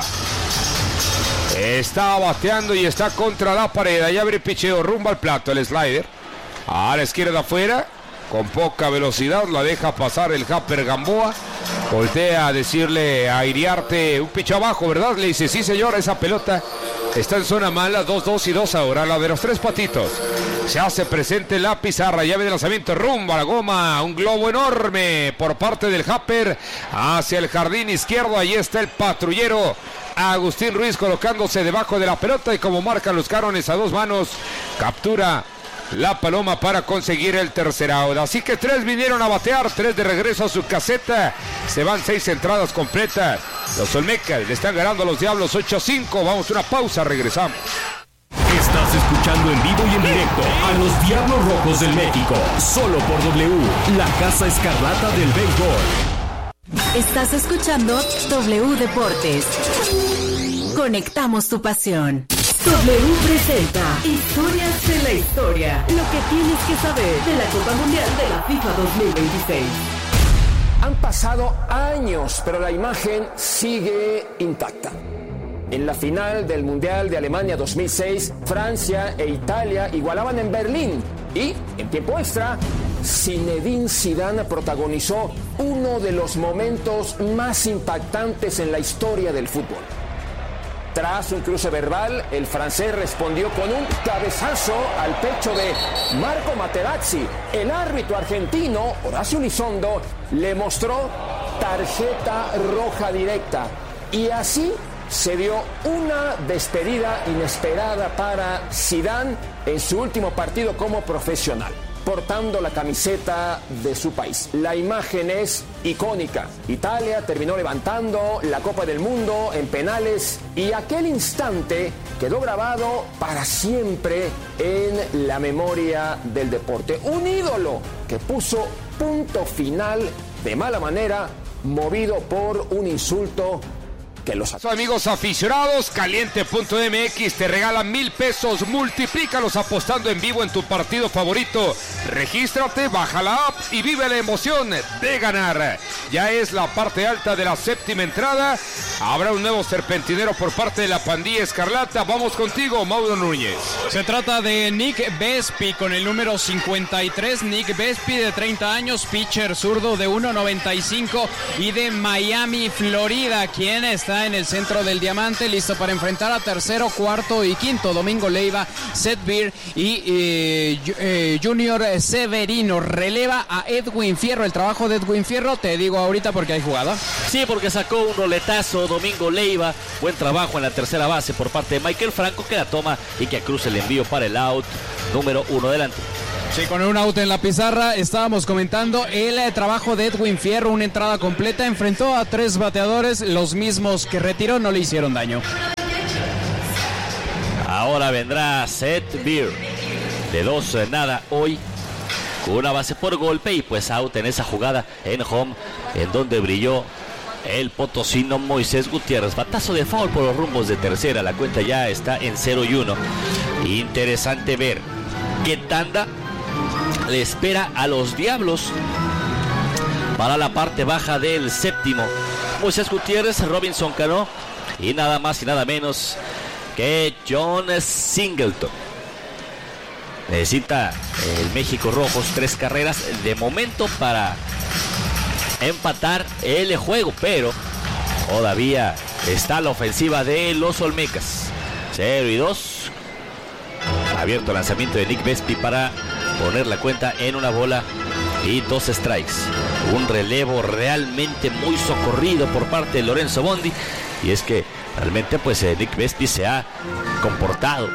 está bateando y está contra la pared. Allá abre picheo rumbo al plato. El slider a la izquierda afuera. Con poca velocidad la deja pasar el Japper Gamboa. Voltea a decirle a Iriarte un picho abajo, ¿verdad? Le dice, sí señor, esa pelota está en zona mala. Dos dos y dos ahora, la de los tres patitos. Se hace presente la pizarra, llave de lanzamiento rumbo a la goma, un globo enorme por parte del Japper hacia el jardín izquierdo. Ahí está el patrullero Agustín Ruiz colocándose debajo de la pelota y como marcan los carones a dos manos, captura la paloma para conseguir el tercer out. Así que tres vinieron a batear, tres de regreso a su caseta. Se van seis entradas completas. Los Olmecas le están ganando a los Diablos ocho a cinco. Vamos a una pausa, regresamos. Estás escuchando en vivo y en directo a los Diablos Rojos del México, solo por W, la Casa Escarlata del Béisbol. Estás escuchando W Deportes. Conectamos tu pasión. W presenta Historias de la Historia. Lo que tienes que saber de la Copa Mundial de la FIFA dos mil veintiséis. Han pasado años, pero la imagen sigue intacta. En la final del Mundial de Alemania dos mil seis, Francia e Italia igualaban en Berlín. Y, en tiempo extra, Zinedine Zidane protagonizó uno de los momentos más impactantes en la historia del fútbol. Tras un cruce verbal, el francés respondió con un cabezazo al pecho de Marco Materazzi. El árbitro argentino, Horacio Elizondo, le mostró tarjeta roja directa. Y así se dio una despedida inesperada para Zidane en su último partido como profesional, portando la camiseta de su país. La imagen es icónica. Italia terminó levantando la Copa del Mundo en penales y aquel instante quedó grabado para siempre en la memoria del deporte. Un ídolo que puso punto final de mala manera, movido por un insulto que los amigos aficionados, caliente punto m x te regala mil pesos, multiplícalos apostando en vivo en tu partido favorito. Regístrate, baja la app y vive la emoción de ganar. Ya es la parte alta de la séptima entrada. Habrá un nuevo serpentinero por parte de la pandilla Escarlata. Vamos contigo, Mauro Núñez. Se trata de Nick Vespi con el número cincuenta y tres. Nick Vespi, de treinta años, pitcher zurdo de uno noventa y cinco y de Miami, Florida, quien está está en el centro del diamante, listo para enfrentar a tercero, cuarto y quinto. Domingo Leiva, Seth Beer y eh, eh, Junior Severino. Releva a Edwin Fierro. El trabajo de Edwin Fierro, te digo ahorita porque hay jugada. Sí, porque sacó un roletazo Domingo Leiva. Buen trabajo en la tercera base por parte de Michael Franco, que la toma y que cruza el envío para el out número uno delante. Sí, con un out en la pizarra estábamos comentando el eh, trabajo de Edwin Fierro, una entrada completa, enfrentó a tres bateadores, los mismos que retiró no le hicieron daño. Ahora vendrá Seth Beer, de dos nada hoy, con una base por golpe y pues out en esa jugada en home, en donde brilló el potosino Moisés Gutiérrez. Batazo de foul por los rumbos de tercera, la cuenta ya está en cero y uno. Interesante ver qué tanda le espera a los Diablos para la parte baja del séptimo. Moisés Gutiérrez, Robinson Cano y nada más y nada menos que John Singleton. Necesita el México Rojos tres carreras de momento para empatar el juego, pero todavía está la ofensiva de los Olmecas. cero y dos. Abierto el lanzamiento de Nick Vespi para poner la cuenta en una bola y dos strikes. Un relevo realmente muy socorrido por parte de Lorenzo Bondi, y es que realmente pues eh, Nick Vespi se ha comportado.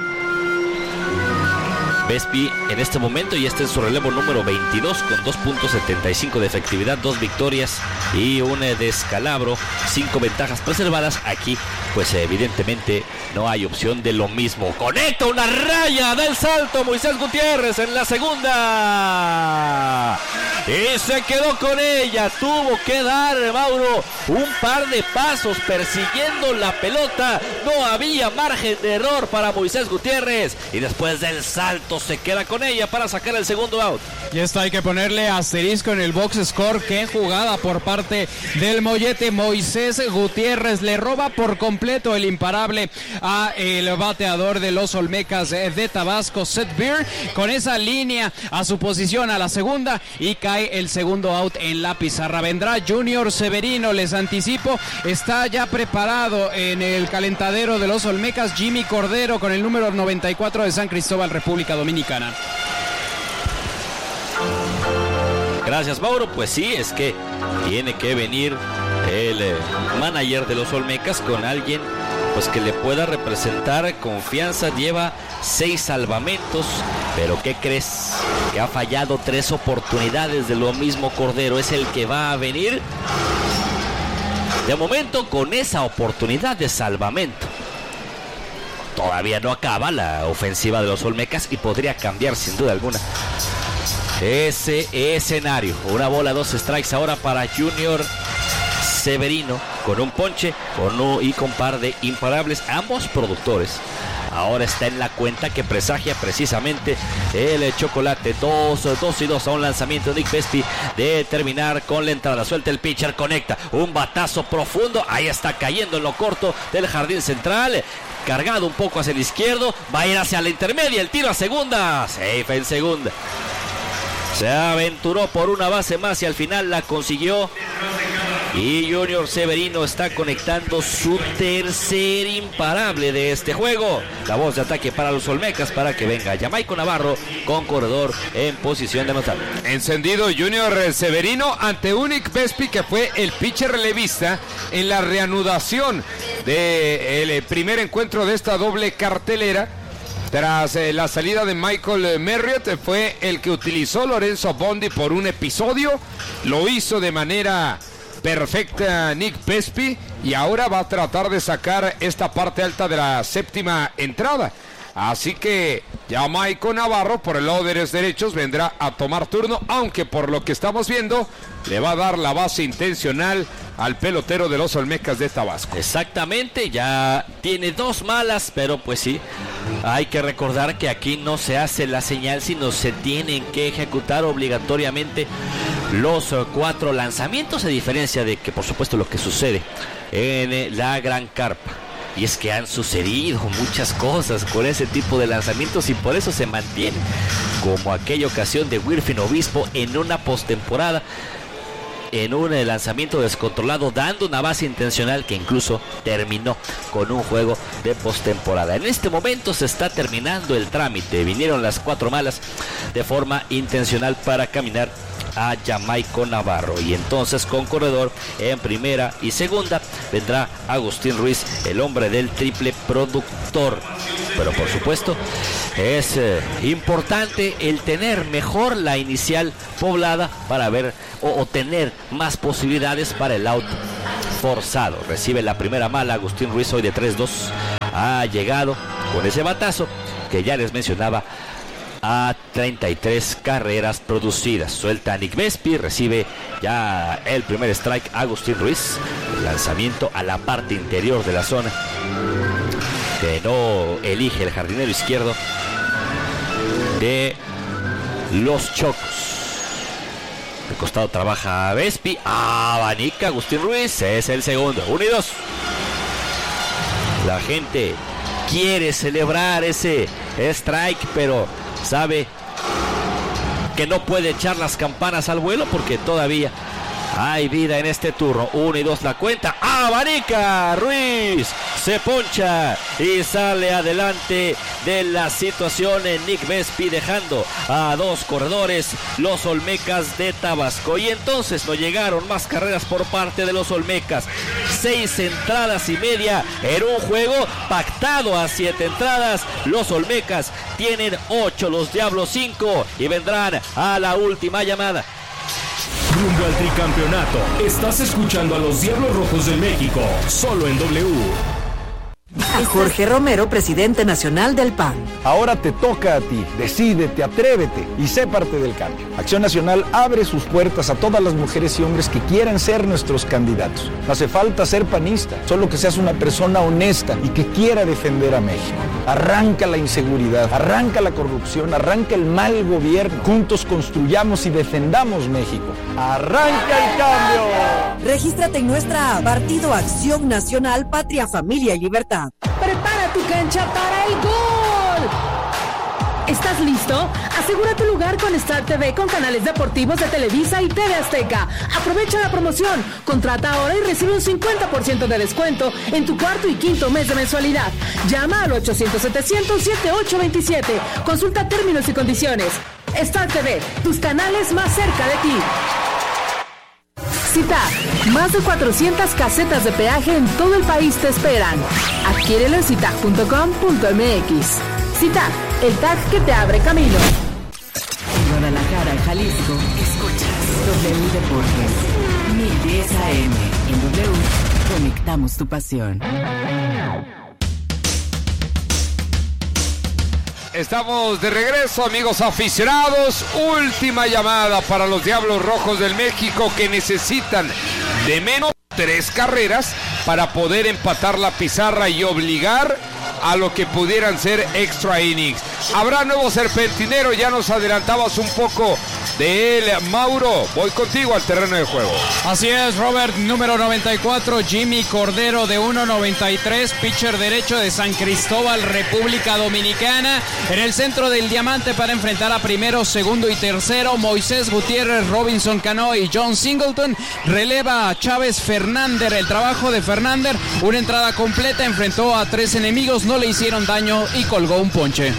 Vespi en este momento y este es su relevo número veintidós con dos punto setenta y cinco de efectividad, dos victorias y un eh, descalabro, cinco ventajas preservadas. Aquí pues eh, evidentemente no hay opción de lo mismo. Conecta una raya del salto Moisés Gutiérrez en la segunda y se quedó con ella. Tuvo que dar, Mauro, un par de pasos persiguiendo la pelota. No había margen de error para Moisés Gutiérrez y después del salto se queda con ella para sacar el segundo out. Y esto hay que ponerle asterisco en el box score. Qué jugada por parte del mollete Moisés Gutiérrez. Le roba por completo el imparable a el bateador de los Olmecas de Tabasco, Seth Beer, con esa línea a su posición a la segunda y cae el segundo out en la pizarra. Vendrá Junior Severino, les anticipo, está ya preparado en el calentadero de los Olmecas Jimmy Cordero con el número noventa y cuatro de San Cristóbal, República Dominicana. Gracias, Mauro. Pues sí, es que tiene que venir el eh, manager de los Olmecas con alguien pues que le pueda representar confianza. Lleva seis salvamentos, pero ¿qué crees? Que ha fallado tres oportunidades. De lo mismo Cordero es el que va a venir de momento con esa oportunidad de salvamento. Todavía no acaba la ofensiva de los Olmecas y podría cambiar sin duda alguna ese escenario. Una bola, dos strikes ahora para Junior Severino con un ponche con un, y con par de imparables. Ambos productores. Ahora está en la cuenta que presagia precisamente el chocolate. Dos, dos y dos a un lanzamiento de Nick Vespi de terminar con la entrada. Suelta el pitcher, conecta un batazo profundo. Ahí está cayendo en lo corto del jardín central. Cargado un poco hacia el izquierdo. Va a ir hacia la intermedia. El tiro a segunda. Safe en segunda. Se aventuró por una base más y al final la consiguió. Y Junior Severino está conectando su tercer imparable de este juego. La voz de ataque para los Olmecas para que venga Jamaico Navarro con corredor en posición de anotar. Encendido Junior Severino ante un Nick Vespi que fue el pitcher relevista en la reanudación del primer encuentro de esta doble cartelera. Tras eh, la salida de Michael Marriott, fue el que utilizó Lorenzo Bondi por un episodio. Lo hizo de manera perfecta Nick Vespi y ahora va a tratar de sacar esta parte alta de la séptima entrada. Así que Jamaico Navarro por el lado de los derechos vendrá a tomar turno, aunque por lo que estamos viendo le va a dar la base intencional al pelotero de los Olmecas de Tabasco. Exactamente, ya tiene dos malas, pero pues sí, hay que recordar que aquí no se hace la señal, sino se tienen que ejecutar obligatoriamente los cuatro lanzamientos, a diferencia de que por supuesto lo que sucede en la Gran Carpa. Y es que han sucedido muchas cosas con ese tipo de lanzamientos y por eso se mantiene, como aquella ocasión de Wirfin Obispo en una postemporada en un lanzamiento descontrolado, dando una base intencional que incluso terminó con un juego de postemporada. En este momento se está terminando el trámite. Vinieron las cuatro malas de forma intencional para caminar a Jamaico Navarro, y entonces con corredor en primera y segunda vendrá Agustín Ruiz, el hombre del triple productor. Pero por supuesto es eh, importante el tener mejor la inicial poblada para ver o, o tener más posibilidades para el out forzado. Recibe la primera mala Agustín Ruiz hoy de tres dos. Ha llegado con ese batazo que ya les mencionaba a treinta y tres carreras producidas. Suelta a Nick Vespi, recibe ya el primer strike Agustín Ruiz. El lanzamiento a la parte interior de la zona que no elige el jardinero izquierdo de los Chocos. De costado trabaja Vespi, abanica Agustín Ruiz, es el segundo, uno y dos. La gente quiere celebrar ese strike, pero sabe que no puede echar las campanas al vuelo porque todavía hay vida en este turno. Uno y dos la cuenta. Abanica Ruiz, se poncha y sale adelante de la situación en Nick Vespi, dejando a dos corredores, los Olmecas de Tabasco. Y entonces no llegaron más carreras por parte de los Olmecas. Seis entradas y media en un juego pactado a siete entradas. Los Olmecas tienen ocho, los Diablos cinco, y vendrán a la última llamada. Rumbo al tricampeonato. Estás escuchando a los Diablos Rojos del México, solo en W. A Jorge Romero, presidente nacional del P A N. Ahora te toca a ti. Decídete, atrévete y sé parte del cambio. Acción Nacional abre sus puertas a todas las mujeres y hombres que quieran ser nuestros candidatos. No hace falta ser panista, solo que seas una persona honesta y que quiera defender a México. Arranca la inseguridad, arranca la corrupción, arranca el mal gobierno. Juntos construyamos y defendamos México. ¡Arranca el cambio! Regístrate en nuestra app, Partido Acción Nacional, Patria, Familia y Libertad. Prepara tu cancha para el gol. ¿Estás listo? Asegura tu lugar con Star T V con canales deportivos de Televisa y T V Azteca. Aprovecha la promoción. Contrata ahora y recibe un cincuenta por ciento de descuento en tu cuarto y quinto mes de mensualidad. Llama al ochocientos setecientos setenta y ocho veintisiete. Consulta términos y condiciones. Star T V, tus canales más cerca de ti. Citag, más de cuatrocientas casetas de peaje en todo el país te esperan. Adquiérelo en citag punto com punto m x. Citag, el tag que te abre camino. En Guadalajara, Jalisco, escuchas W Deportes, mil diez A M. En W, conectamos tu pasión. Estamos de regreso, amigos aficionados. Última llamada para los Diablos Rojos del México, que necesitan de menos tres carreras para poder empatar la pizarra y obligar a lo que pudieran ser extra innings. Habrá nuevo serpentinero, ya nos adelantabas un poco de él, Mauro. Voy contigo al terreno de juego. Así es, Robert, número noventa y cuatro, Jimmy Cordero, de uno noventa y tres, pitcher derecho de San Cristóbal, República Dominicana. En el centro del diamante para enfrentar a primero, segundo y tercero, Moisés Gutiérrez, Robinson Cano y John Singleton. Releva a Chávez Fernández. El trabajo de Fernández, una entrada completa, enfrentó a tres enemigos, no le hicieron daño y colgó un ponche.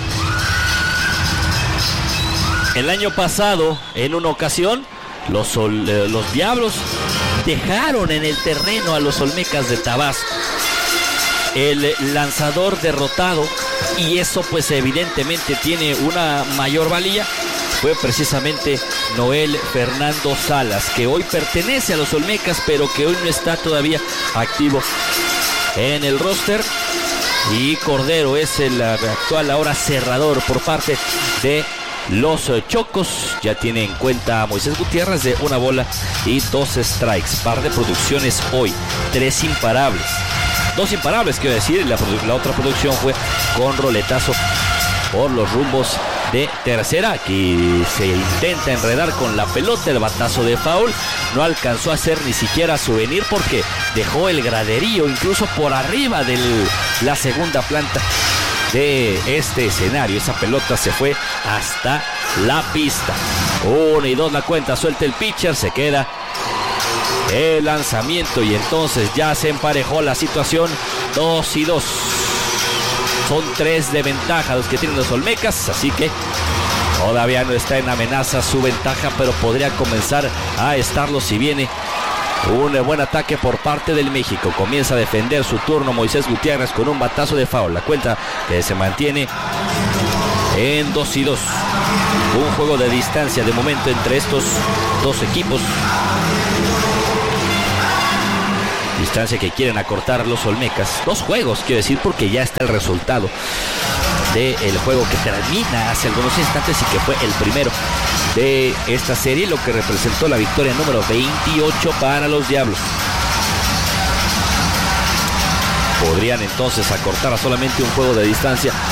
El año pasado, en una ocasión, los, eh, los Diablos dejaron en el terreno a los Olmecas de Tabasco. El lanzador derrotado, y eso pues evidentemente tiene una mayor valía, fue precisamente Noel Fernando Salas, que hoy pertenece a los Olmecas, pero que hoy no está todavía activo en el roster. Y Cordero es el actual ahora cerrador por parte de los Chocos. Ya tiene en cuenta a Moisés Gutiérrez de una bola y dos strikes. Par de producciones hoy, tres imparables. Dos imparables, quiero decir. La, la otra producción fue con roletazo por los rumbos de tercera. Aquí se intenta enredar con la pelota, el batazo de foul. No alcanzó a hacer ni siquiera souvenir porque dejó el graderío incluso por arriba de la segunda planta de este escenario. Esa pelota se fue hasta la pista. Uno y dos la cuenta, suelta el pitcher, se queda el lanzamiento y entonces ya se emparejó la situación. Dos y dos. Son tres de ventaja los que tienen los Olmecas, así que todavía no está en amenaza su ventaja, pero podría comenzar a estarlo si viene un buen ataque por parte del México. Comienza a defender su turno Moisés Gutiérrez con un batazo de foul. La cuenta que se mantiene en dos y dos. Un juego de distancia de momento entre estos dos equipos. Distancia que quieren acortar los Olmecas. Dos juegos, quiero decir, porque ya está el resultado del juego que termina hace algunos instantes y que fue el primero de esta serie, lo que representó la victoria número veintiocho para los Diablos. Podrían entonces acortar a solamente un juego de distancia